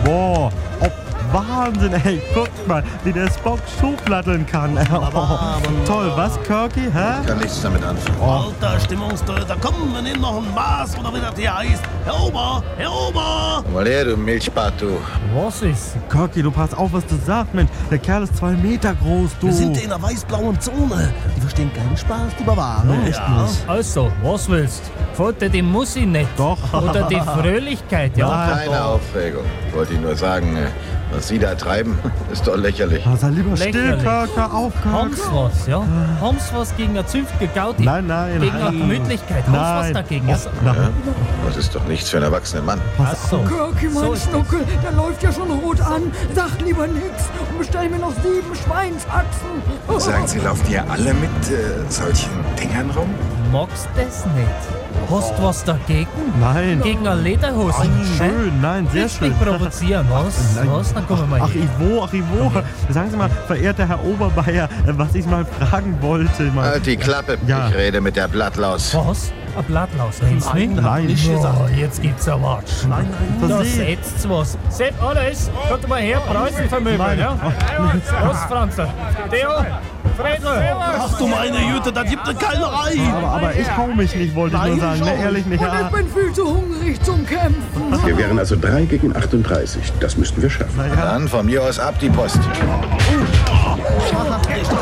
Boah, oh, Wahnsinn, ey. Guckt mal, wie der Spock Schuhplatteln kann. Toll, was, Kirky, hä? Ich kann nichts damit anfangen. Alter Stimmungstöter, komm, wir nehmen noch ein Maß oder wie das hier heißt. Herr Ober! Komm mal her, du Milchbart, du. Was ist? Kirky, du pass auf, was du sagst, Mensch. Der Kerl ist 2 Meter groß, du. Wir sind in der weiß-blauen Zone. Die verstehen keinen Spaß, die Barbaren. Nee, echt nicht. Also, was willst? Gefällt dir die Musik nicht? Doch. Oder die Fröhlichkeit, ja? Nein. Keine Aufregung. Ich wollte Ihnen nur sagen, was Sie da treiben, ist doch lächerlich. Sei lieber still, Lächerlich. Kirk, hör auf, Kirk. Haben's was, ja? Haben's was gegen eine zünftige Gaudi? Nein, nein, Gegen eine nein. Gemütlichkeit? Haben's was Nein. dagegen? Ja? Nein. Das ist doch nichts für einen erwachsenen Mann. Ach so. Kirky, mein So ist Schnuckel, der läuft ja schon rot an. Sag lieber nix und bestell mir noch 7 Schweinshaxen. Sagen Sie, lauft ihr alle mit solchen Dingern rum? Magst das nicht? Hast du was dagegen? Nein. Gegen eine Lederhose? Schön, nein, sehr Willst schön. mich provozieren, was? Was? Dann kommen wir mal Ach, hier. Ivo. Sagen Sie mal, verehrter Herr Oberbayer, was ich mal fragen wollte. Halt die Klappe, Ja. ich rede mit der Blattlaus. Was? Ein Blattlaus, meinst du nicht? Nein. Oh, jetzt gibt's ein Watsch. Da setzt was. Seht alles. Kommt mal her, Preußen vermöbeln, ja? Was, Franzl? Theo? Fredel? Ach du meine Jüte, da gibt es keine Ei. Aber ich hau mich nicht, wollte ich nur sagen. ich Ne, auch ehrlich nicht. Und ich bin viel zu hungrig zum Kämpfen. Wir wären also 3 gegen 38. Das müssten wir schaffen. Dann von mir aus ab die Post.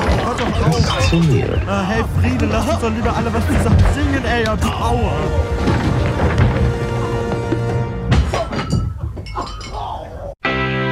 Hey Friede, lass uns doch lieber alle was zusammen singen, ey. Aua.